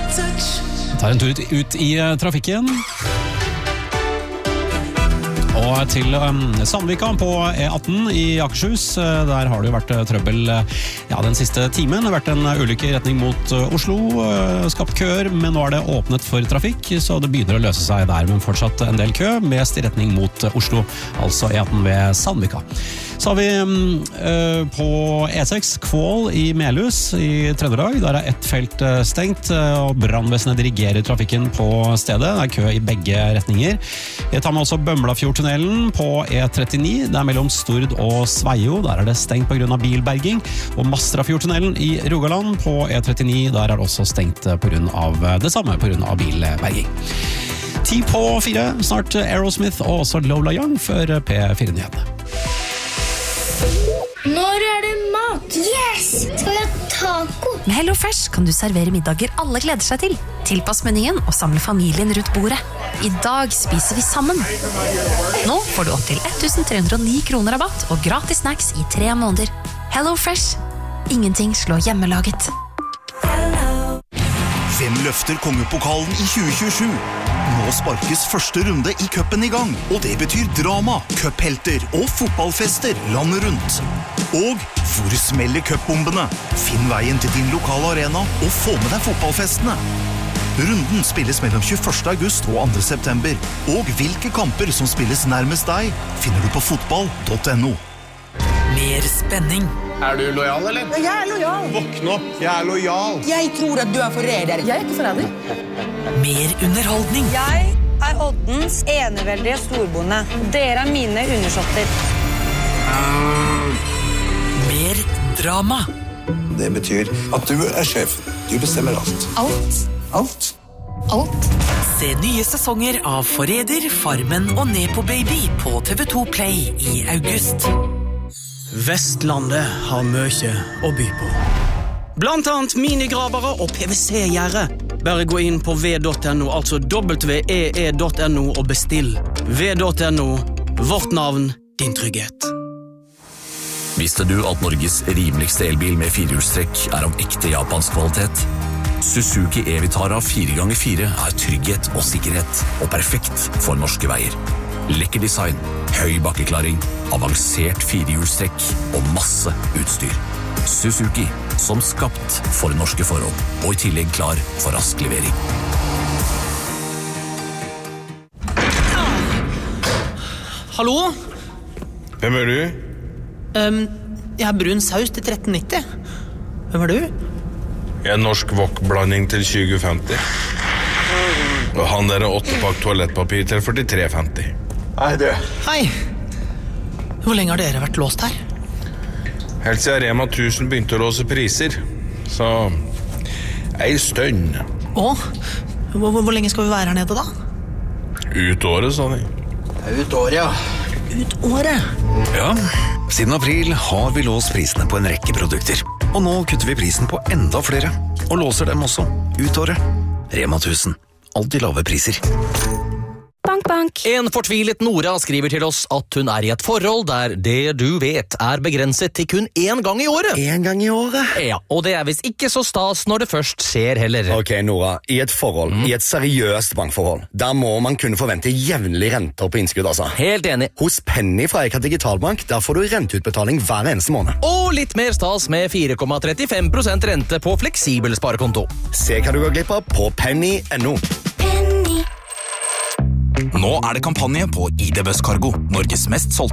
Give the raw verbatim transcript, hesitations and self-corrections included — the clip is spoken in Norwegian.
Tar en tur ut, ut i trafikken. Og til um, Sandvika på E atten i Akershus. Der har det jo vært trøbbel ja, den siste timen. Det har vært en ulykke i retning mot Oslo, skapt køer, men nå er det åpnet for trafikk, så det begynner å løse seg der, men fortsatt en del kø, mest i retning mot Oslo, altså E atten ved Sandvika. Så har vi uh, på E seks Kvål i Melhus i Trøndelag. Der er ett felt stengt, og brannvesenet dirigerer trafikken på stedet. Det er kø i begge retninger. Jeg tar med også Bømlafjordtunnelen på E trettini. Det er mellom Stord og Sveio. Der er det stengt på grunn av bilberging. Og Mastrafjordtunnelen i Rogaland på E trettini. Der er det også stengt på grunn av det samme, på grunn av bilberging. Ti på fire, snart Aerosmith og også Lola Young før P fire-nyhetene. Når er det mat? Yes! Skal vi ha taco? Med HelloFresh kan du servere middager alle gleder seg til. Tilpass menyen og samle familien rundt bordet. I dag spiser vi sammen. Nå får du opp til elleve hundre og ni kroner rabatt og gratis snacks i tre måneder. HelloFresh. Ingenting slår hjemmelaget. Hvem løfter kongepokalen i tjue tjuesju? Nå sparkes første runde i cupen i gang, og det betyr drama, cuphelter og fotballfester landet rundt. Og hvor smeller cupbombene? Finn veien til din lokale arena og få med deg fotballfestene. Runden spilles mellom tjueførste august og andre september, og hvilke kamper som spilles nærmest deg, finner du på fotball punktum no. Mer spenning. Er du lojal, eller? Jeg er lojal. Våkn opp, jeg er lojal. Jeg tror at du er forræder. Jeg er ikke forræder. Mer underholdning. Jeg er Oddens eneveldige storbonde. Dere er mine undersåtter. Mer drama. Det betyr at du er sjefen. Du bestemmer alt. Alt. Alt. Alt. Se nye sesonger av Forræder, Farmen og Nepo Baby på T V to Play i august. Vestlandet har mye å by på. Blant annet minigravere og P V C-gjerde. Bare gå inn på v punktum no, altså w e e punktum no og bestill. v punktum no, vårt navn, din trygghet. Visste du at Norges rimeligste elbil med firehjulstrekk er av ekte japansk kvalitet? Suzuki E-Vitara fire ganger fire er trygghet og sikkerhet, og perfekt for norske veier. Lekker design, høy bakkeklaring, avansert firehjulstrekk og masse utstyr. Suzuki, som skapt for norske forhold, og i tillegg klar for rask levering. Hallo? Hvem er du? Um, jeg har brun saus til tretten nitti. Hvem er du? Jeg er norsk wok-blanding til tjue femti. Og han der er åtte-pakk toalettpapir til førtitre femti. Hei, du. Hei. Hvor lenge har dere vært låst her? Helt siden Rema tusen begynte å låse priser. Så ei stønn. Å? Hvor, hvor lenge skal vi være her nede da? Ut året, sa de. Ut året, ja. Ut året? Ja, siden april har vi låst prisene på en rekke produkter. Og nå kutter vi prisen på enda flere, og låser dem også ut året. Rema tusen. Alltid lave priser. Bank, bank. En fortvilet Nora skriver til oss at hun er i et forhold der det du vet er begrenset til kun én gang i året. En gang i året? Ja, og det er visst ikke så stas når det først skjer heller. Ok, Nora, i et forhold, mm. i et seriøst bankforhold, der må man kunne forvente jevnlig renter på innskudd, altså. Helt enig. Hos Penny fra Eika Digitalbank, der får du renteutbetaling hver eneste måned. Og litt mer stas med fire komma trettifem prosent rente på fleksibel sparekonto. Se hva du går glipp av på penny punktum no. Nå er det kampanje på I D Buss Cargo, Norges mest solgte